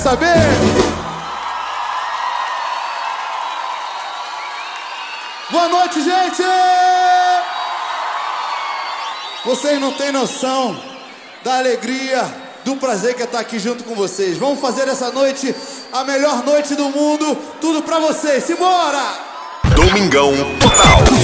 Saber? Boa noite, gente! Vocês não têm noção da alegria, do prazer que é estar aqui junto com vocês. Vamos fazer essa noite a melhor noite do mundo. Tudo pra vocês. Simbora! Domingão Total.